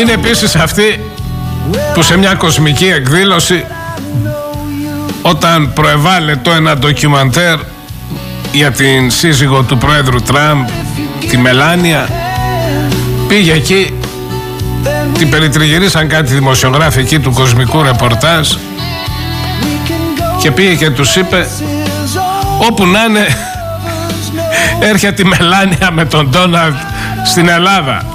Είναι επίσης αυτή που σε μια κοσμική εκδήλωση, όταν προεβάλλεται ένα ντοκιμαντέρ για την σύζυγο του πρόεδρου Τραμπ, τη Μελάνια, πήγε εκεί, την περιτριγυρίσαν κάτι δημοσιογράφοι εκεί του κοσμικού ρεπορτάζ και πήγε και τους είπε, όπου να είναι έρχεται η Μελάνια με τον Ντόναλντ στην Ελλάδα.